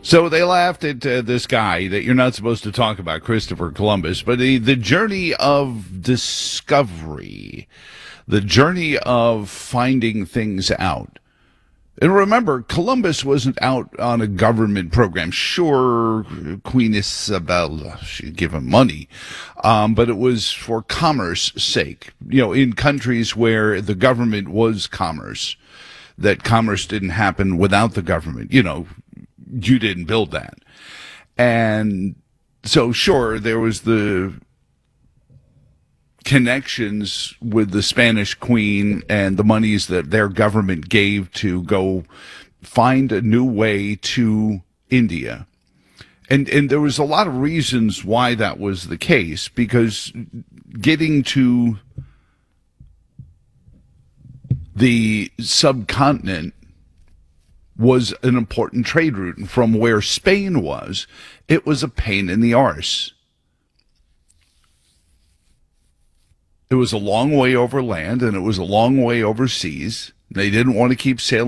So they laughed at this guy that you're not supposed to talk about, Christopher Columbus, but the journey of discovery, the journey of finding things out. And remember, Columbus wasn't out on a government program. Sure, Queen Isabella, she'd give him money, but it was for commerce sake. You know, in countries where the government was commerce, that commerce didn't happen without the government. You know, you didn't build that. And so, sure, there was the connections with the Spanish Queen and the monies that their government gave to go find a new way to India. And there was a lot of reasons why that was the case, because getting to the subcontinent was an important trade route. And from where Spain was, it was a pain in the arse. It was a long way over land, and it was a long way overseas. They didn't want to keep sailing